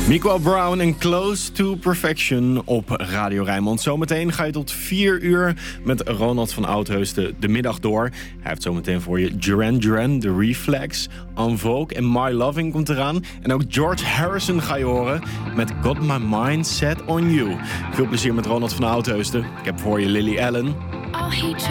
Miguel Brown en Close to Perfection op Radio Rijnmond. Zometeen ga je tot 4 uur met Ronald van Oudheusden de middag door. Hij heeft zometeen voor je Duran Duran, The Reflex, En Vogue en My Loving komt eraan. En ook George Harrison ga je horen met Got My Mind Set On You. Veel plezier met Ronald van Oudheusden. Ik heb voor je Lily Allen.